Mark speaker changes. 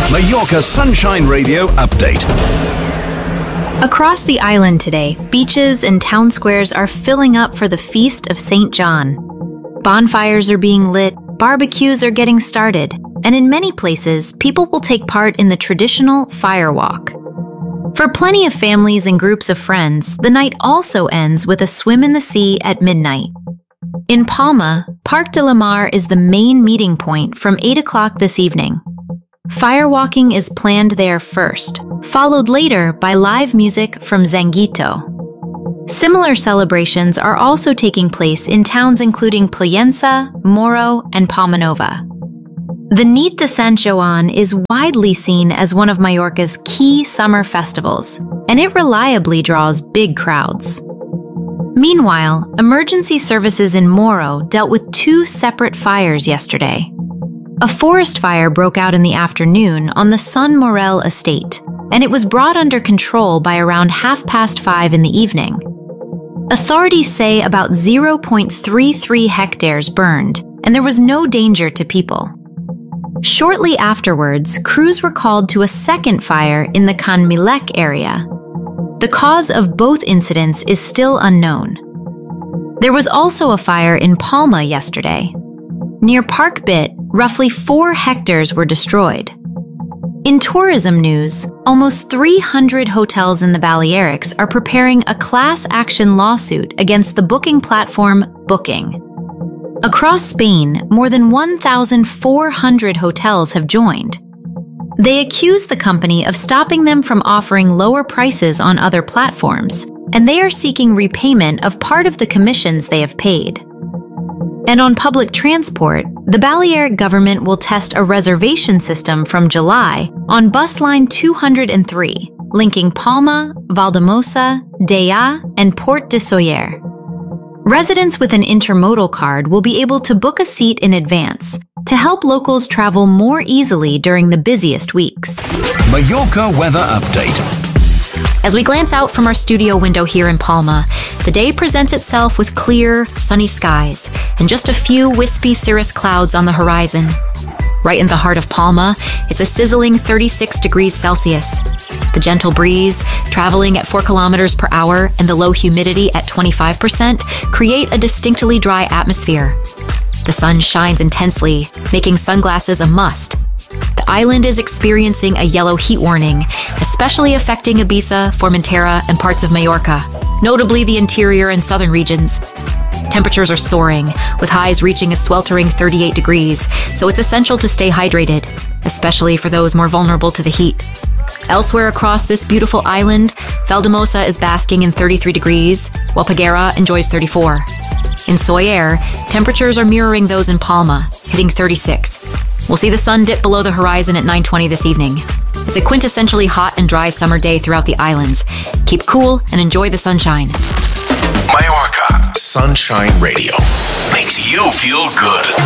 Speaker 1: Mallorca Sunshine Radio Update.
Speaker 2: Across the island today, beaches and town squares are filling up for the Feast of St. John. Bonfires are being lit, barbecues are getting started, and in many places, people will take part in the traditional fire walk. For plenty of families and groups of friends, the night also ends with a swim in the sea at midnight. In Palma, Parc de la Mar is the main meeting point from 8 o'clock this evening. Firewalking is planned there first, followed later by live music from Zanguito. Similar celebrations are also taking place in towns including Playensa, Moro, and Palma Nova. The Nit de Sant Joan is widely seen as one of Mallorca's key summer festivals, and it reliably draws big crowds. Meanwhile, emergency services in Moro dealt with 2 separate fires yesterday. A forest fire broke out in the afternoon on the Son Morel estate, and it was brought under control by around 5:30 in the evening. Authorities say about 0.33 hectares burned, and there was no danger to people. Shortly afterwards, crews were called to a second fire in the Can Milek area. The cause of both incidents is still unknown. There was also a fire in Palma yesterday. Near Park Bit, roughly 4 hectares were destroyed. In tourism news, almost 300 hotels in the Balearics are preparing a class action lawsuit against the booking platform Booking. Across Spain, more than 1,400 hotels have joined. They accuse the company of stopping them from offering lower prices on other platforms, and they are seeking repayment of part of the commissions they have paid. And on public transport, the Balearic government will test a reservation system from July on bus line 203, linking Palma, Valdemosa, Deià, and Port de Sóller. Residents with an intermodal card will be able to book a seat in advance to help locals travel more easily during the busiest weeks.
Speaker 1: Mallorca Weather Update.
Speaker 2: As we glance out from our studio window here in Palma, the day presents itself with clear, sunny skies and just a few wispy cirrus clouds on the horizon. Right in the heart of Palma, it's a sizzling 36 degrees Celsius. The gentle breeze, traveling at 4 kilometers per hour, and the low humidity at 25% create a distinctly dry atmosphere. The sun shines intensely, making sunglasses a must. The island is experiencing a yellow heat warning, especially affecting Ibiza, Formentera, and parts of Mallorca, notably the interior and southern regions. Temperatures are soaring, with highs reaching a sweltering 38 degrees, so it's essential to stay hydrated, especially for those more vulnerable to the heat. Elsewhere across this beautiful island, Valdemosa is basking in 33 degrees, while Peguera enjoys 34. In Sóller, temperatures are mirroring those in Palma, hitting 36. We'll see the sun dip below the horizon at 9:20 this evening. It's a quintessentially hot and dry summer day throughout the islands. Keep cool and enjoy the sunshine.
Speaker 1: Mallorca Sunshine Radio makes you feel good.